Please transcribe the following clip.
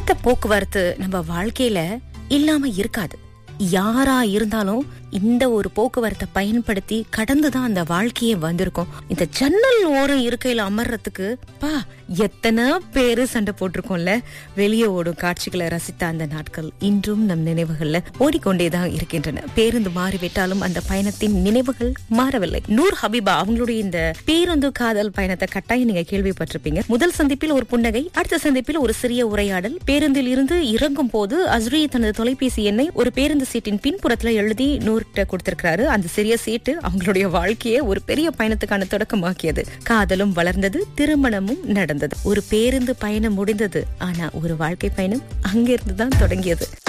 இந்த போக்குவரத்து நம்ம வாழ்க்கையில இல்லாம இருக்காது. யாரா இருந்தாலும் இந்த ஒரு போக்குவரத்தை பயன்படுத்தி கடந்துதான் அந்த வாழ்க்கையே வந்திருக்கும். இந்த ஜன்னல் ஓரம் இருக்கையில அமர்றதுக்கு எத்தனை பேரு சண்டை போட்டிருக்கோம்ல. வெளியே ஓடும் காட்சிகளை ரசித்த அந்த நாட்கள் இன்றும் நம் நினைவுகள்ல ஓடிக்கொண்டேதான் இருக்கின்றன. பேருந்து மாறிவிட்டாலும் அந்த பயணத்தின் நினைவுகள் மாறவில்லை. நூர் ஹபீபா அவங்களுடைய இந்த பேருந்து காதல் பயணத்தை கட்டாயம் நீங்க கேள்விப்பட்டிருப்பீங்க. முதல் சந்திப்பில் ஒரு புன்னகை, அடுத்த சந்திப்பில் ஒரு சிறிய உரையாடல். பேருந்தில் இருந்து இறங்கும் போது அஸ்ரி தனது தொலைபேசி எண்ணை ஒரு பேருந்து சீட்டின் பின்புறத்துல எழுதி நூர்கிட்ட கொடுத்திருக்கிறாரு. அந்த சிறிய சீட்டு அவங்களுடைய வாழ்க்கையை ஒரு பெரிய பயணத்துக்கான தொடக்கமாக்கியது. காதலும் வளர்ந்தது, திருமணமும் நடந்தது. ஒரு பேருந்து பயணம் முடிந்தது, ஆனா ஒரு வாழ்க்கை பயணம் அங்கிருந்து தான் தொடங்கியது.